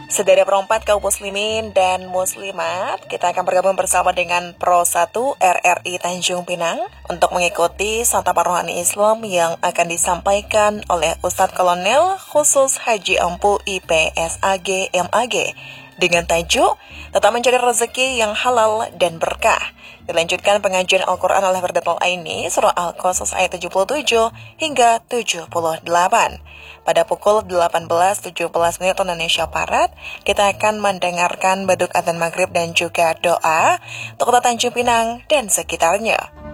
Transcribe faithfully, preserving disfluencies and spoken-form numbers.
Sedaya perempat kaum muslimin dan muslimat, kita akan bergabung bersama dengan Pro satu R R I Tanjung Pinang untuk mengikuti santapan rohani Islam yang akan disampaikan oleh Ustadz Kolonel Khusus Haji Ampu I P S A G M A G dengan tajuk Tetap Mencari Rezeki yang Halal dan Berkah. Dilanjutkan pengajian Al-Quran oleh Firdatul Aini, Surah Al-Qasas ayat tujuh puluh tujuh hingga tujuh puluh delapan. Pada pukul delapan belas tujuh belas menit Indonesia Barat, kita akan mendengarkan beduk adzan maghrib dan juga doa untuk Kota Tanjung Pinang dan sekitarnya.